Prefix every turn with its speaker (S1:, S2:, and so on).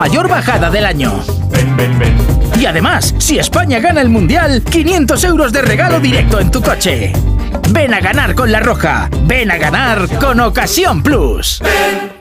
S1: mayor bajada del año.
S2: Ven, ven, ven.
S1: Y además, si España gana el Mundial, 500 euros de regalo directo en tu coche. Ven a ganar con La Roja. Ven a ganar con Ocasión Plus.